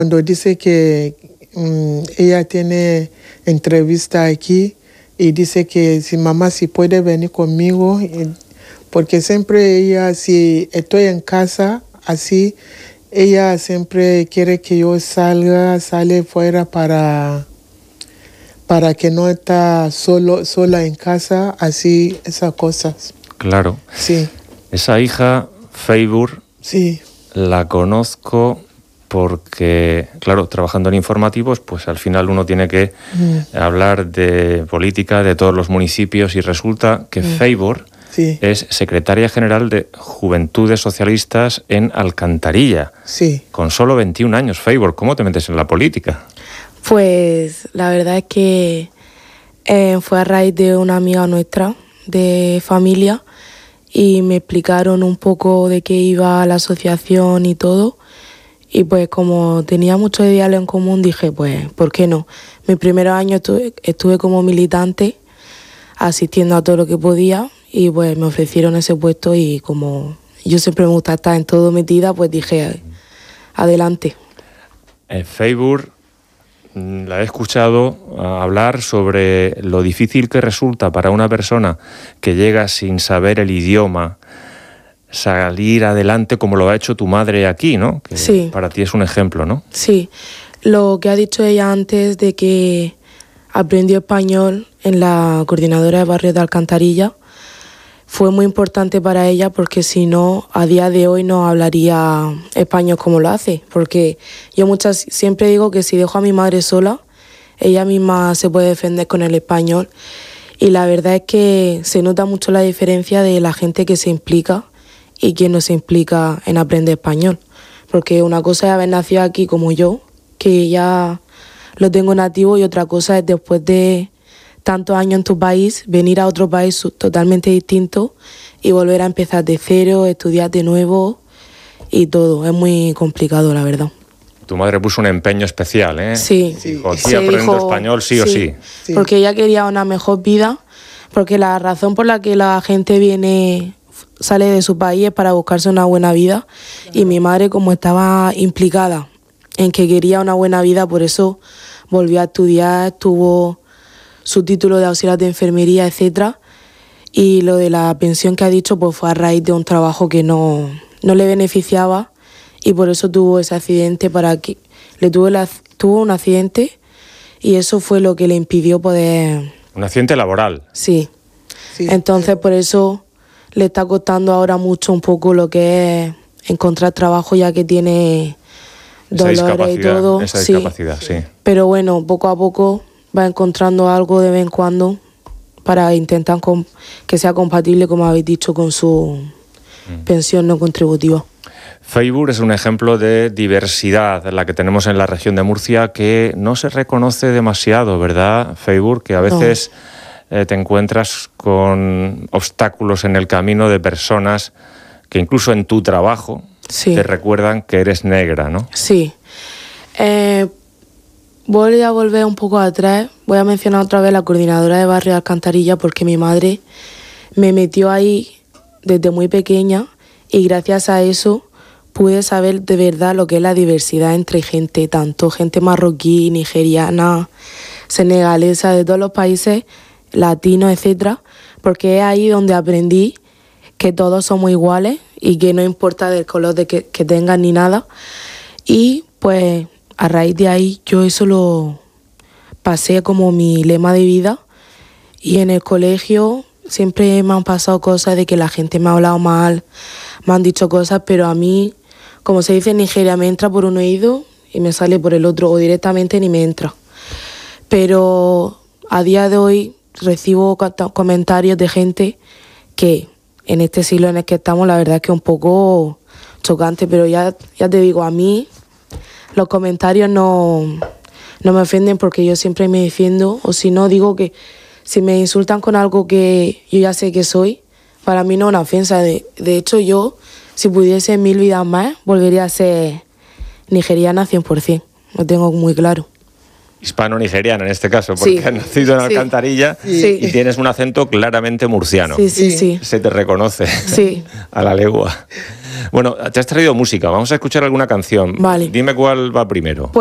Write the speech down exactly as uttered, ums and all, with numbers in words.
Cuando dice que um, ella tiene entrevista aquí y dice que si mamá si puede venir conmigo, y, porque siempre ella, si estoy en casa así, ella siempre quiere que yo salga, sale fuera para, para que no esté solo, sola en casa, así, esas cosas. Claro. Sí. Esa hija, Feibur, sí. la conozco porque, claro, trabajando en informativos, pues al final uno tiene que mm. hablar de política de todos los municipios y resulta que mm. Feibur sí. es secretaria general de Juventudes Socialistas en Alcantarilla. Sí. Con solo veintiún años, Feibur, ¿cómo te metes en la política? Pues la verdad es que eh, fue a raíz de una amiga nuestra de familia y me explicaron un poco de qué iba la asociación y todo. Y pues como tenía muchos ideales en común, dije, pues, ¿por qué no? Mi primer año estuve, estuve como militante, asistiendo a todo lo que podía, y pues me ofrecieron ese puesto y como yo siempre me gusta estar en todo metida, pues dije, adelante. En Feibur la he escuchado hablar sobre lo difícil que resulta para una persona que llega sin saber el idioma, salir adelante como lo ha hecho tu madre aquí, ¿no? Que sí. Para ti es un ejemplo, ¿no? Sí. Lo que ha dicho ella antes de que aprendió español en la coordinadora de barrios de Alcantarilla fue muy importante para ella porque si no, a día de hoy no hablaría español como lo hace. Porque yo muchas siempre digo que si dejo a mi madre sola, ella misma se puede defender con el español. Y la verdad es que se nota mucho la diferencia de la gente que se implica y quien no se implica en aprender español. Porque una cosa es haber nacido aquí como yo, que ya lo tengo nativo, y otra cosa es después de tantos años en tu país, venir a otro país totalmente distinto y volver a empezar de cero, estudiar de nuevo y todo. Es muy complicado, la verdad. Tu madre puso un empeño especial, ¿eh? Sí. Dijo, sí, aprendo español sí, sí o sí. sí. Porque ella quería una mejor vida, porque la razón por la que la gente viene... sale de su país es para buscarse una buena vida, claro. Y mi madre, como estaba implicada en que quería una buena vida, por eso volvió a estudiar, tuvo su título de auxiliar de enfermería, etcétera. Y lo de la pensión que ha dicho pues fue a raíz de un trabajo que no, no le beneficiaba y por eso tuvo ese accidente, para que le tuvo, la, tuvo un accidente y eso fue lo que le impidió poder... Un accidente laboral. Sí. sí. Entonces por eso... le está costando ahora mucho un poco lo que es encontrar trabajo, ya que tiene dolores y todo. Esa discapacidad, sí. sí. Pero bueno, poco a poco va encontrando algo de vez en cuando para intentar que sea compatible, como habéis dicho, con su mm. pensión no contributiva. Feibur es un ejemplo de diversidad, la que tenemos en la región de Murcia, que no se reconoce demasiado, ¿verdad, Feibur? Que a veces... No. Eh, te encuentras con obstáculos en el camino de personas que incluso en tu trabajo sí. te recuerdan que eres negra, ¿no? Sí. Eh, voy a volver un poco atrás. Voy a mencionar otra vez la coordinadora de barrio de Alcantarilla porque mi madre me metió ahí desde muy pequeña y gracias a eso pude saber de verdad lo que es la diversidad entre gente, tanto gente marroquí, nigeriana, senegalesa, de todos los países latinos, etcétera, porque es ahí donde aprendí que todos somos iguales y que no importa del color de que, que tengan ni nada. Y pues a raíz de ahí yo eso lo pasé como mi lema de vida, y en el colegio siempre me han pasado cosas de que la gente me ha hablado mal, me han dicho cosas, pero a mí, como se dice en Nigeria, me entra por un oído y me sale por el otro, o directamente ni me entra. Pero a día de hoy recibo comentarios de gente que en este siglo en el que estamos la verdad es que es un poco chocante, pero ya, ya te digo, a mí los comentarios no, no me ofenden porque yo siempre me defiendo, o si no digo que si me insultan con algo que yo ya sé que soy, para mí no es una ofensa. De, de hecho yo, si pudiese mil vidas más, volvería a ser nigeriana cien por ciento, lo tengo muy claro. Hispano-nigeriana en este caso, porque sí, has nacido en Alcantarilla sí. y tienes un acento claramente murciano. Sí, sí, sí. Se te reconoce sí. a la legua. Bueno, te has traído música, vamos a escuchar alguna canción. Vale. Dime cuál va primero.